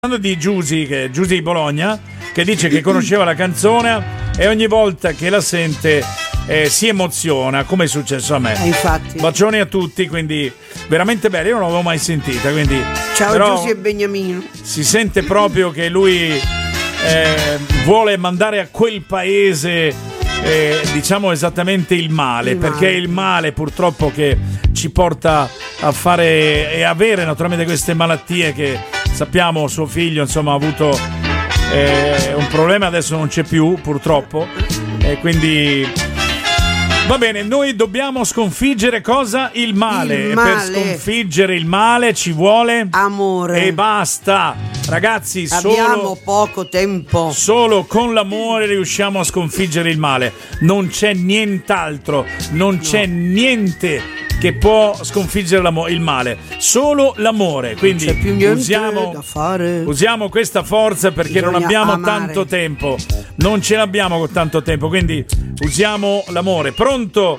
Di Giusy, che è Giusy di Bologna, che dice che conosceva la canzone e ogni volta che la sente si emoziona, come è successo a me. Infatti. Bacioni a tutti, quindi veramente bella, io non l'avevo mai sentita, quindi ciao però Giusy e Beniamino. si sente proprio che lui vuole mandare a quel paese diciamo esattamente il male, perché è il male purtroppo che ci porta a fare e avere naturalmente queste malattie che sappiamo. Suo figlio insomma ha avuto un problema, adesso non c'è più purtroppo, e quindi va bene, noi dobbiamo sconfiggere cosa? Il male. E per sconfiggere il male ci vuole amore e basta, ragazzi. Abbiamo poco tempo. Solo con l'amore riusciamo a sconfiggere il male. Non c'è nient'altro, non c'è niente che può sconfiggere il male, solo l'amore. Quindi non c'è più niente da fare. Usiamo questa forza, perché non abbiamo tanto tempo, non ce l'abbiamo con tanto tempo, quindi usiamo l'amore. Pronto?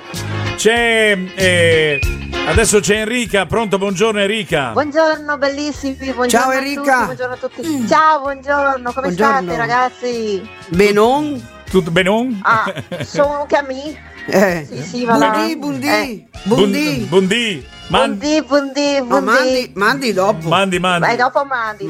Adesso c'è Enrica. Pronto? Buongiorno Enrica. Buongiorno bellissimi, buongiorno. Ciao Enrica. Buongiorno a tutti. Ciao, buongiorno, come state ragazzi? Benon? Tutto benon? Sono Camille. Sì, va là. Buondì. Buondì. Mandi dopo. Mandi. Dopo mandi.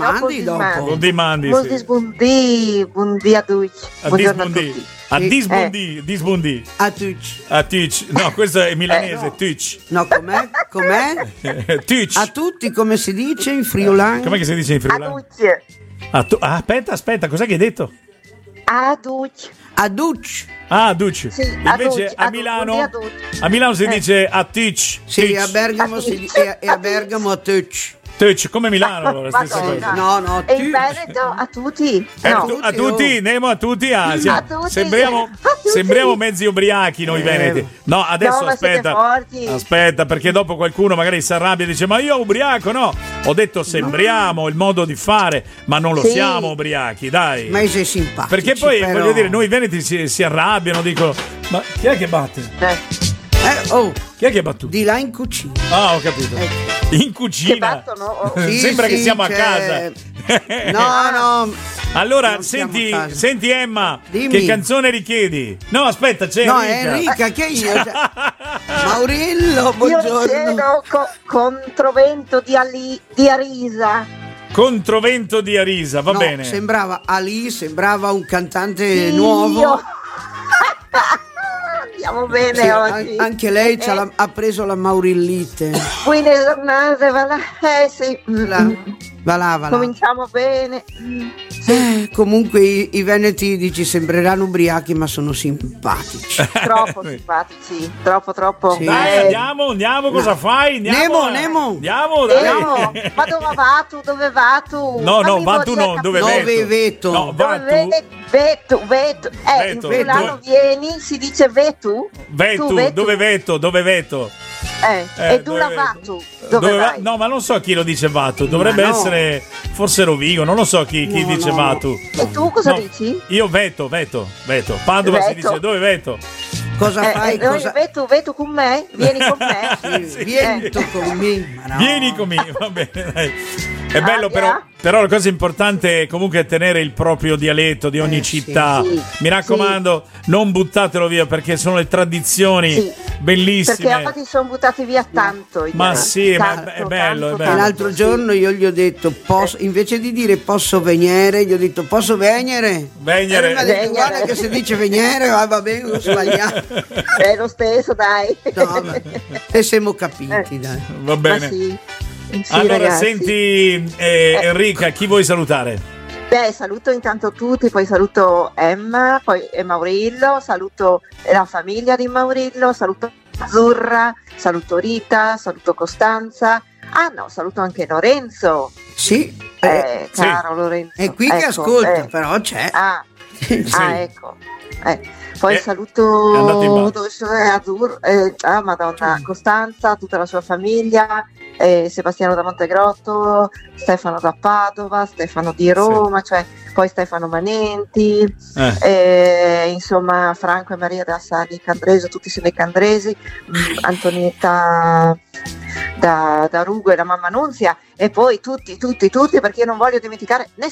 Buondì a tutti. Buongiorno a tutti. Disbundi. A tutti. No, questo è milanese, tucci. No, com'è? Tucci. A tutti, come si dice in friulano? Com'è che si dice in friulano? A tutti. Aspetta, cos'è che hai detto? A tutti. A tutti. Duci. Sì, invece a Milano si dice a tucci. Sì, a Bergamo a Bergamo a tutti. Come Milano, allora, stessa cosa. No, e in Veneto a tutti. A tutti, andiamo a tutti. Sembriamo mezzi ubriachi noi veneti. No, adesso aspetta, perché dopo qualcuno magari si arrabbia e dice: ma io ubriaco, no. Ho detto sembriamo, il modo di fare, ma non lo siamo ubriachi, dai. Ma sei simpatico. Perché poi voglio dire, noi veneti si arrabbiano, dicono: ma chi è che batte? Chi è che ha battuto? Di là in cucina. Ho capito. In cucina. Sembra che siamo a casa. No. Allora, senti Emma, dimmi. Che canzone richiedi? No, aspetta, c'è Enrica, che io. Maurillo, buongiorno. Io chiedo Controvento di Arisa. Controvento di Arisa, va bene. Sembrava un cantante nuovo. Andiamo bene oggi. Anche lei ha preso la maurillite. Buone giornate, va là. Sì. Va là. Cominciamo bene. Comunque i veneti ci sembreranno ubriachi, ma sono simpatici. Troppo simpatici, troppo. Sì. Dai, andiamo, cosa fai? Nemo. Andiamo, dai. Ma dove va tu? No, va tu no, dove veto? No, va tu. Veto. In fulano vieni, si dice vetu. Dove veto? E tu la vatu. Dove vai? No, ma non so chi lo dice vatu. Dovrebbe essere forse Rovigo, non lo so chi dice vatu. E tu cosa dici? Io veto. Padova si dice dove veto. Cosa fai? Veto con me? Vieni con me? Sì. Vieni con me. Vieni con me, va bene, dai. È bello però la cosa importante è comunque tenere il proprio dialetto di ogni città. Mi raccomando, non buttatelo via, perché sono le tradizioni bellissime. Perché oggi sono buttati via tanto. Ma sì, ma è bello. L'altro giorno io gli ho detto, invece di dire posso venire, gli ho detto posso venire. Venire. Guarda che se dice venire, va bene, ho sbagliato. È lo stesso, dai. No, e siamo capiti, dai. Va bene. Sì, allora, ragazzi. Senti, Enrica, chi vuoi salutare? Saluto intanto tutti, poi saluto Emma, poi Maurillo, saluto la famiglia di Maurillo, saluto Azzurra, saluto Rita, saluto Costanza. Saluto anche Lorenzo. Sì. Caro Lorenzo. È qui che ascolta, però c'è. Ecco. Poi saluto Madonna, Costanza, tutta la sua famiglia, Sebastiano da Montegrotto, Stefano da Padova, Stefano di Roma, poi Stefano Manenti, insomma Franco e Maria da Sani Candreso, tutti sono i candresi, Antonietta da Rugo e da mamma Nunzia, e poi tutti, perché io non voglio dimenticare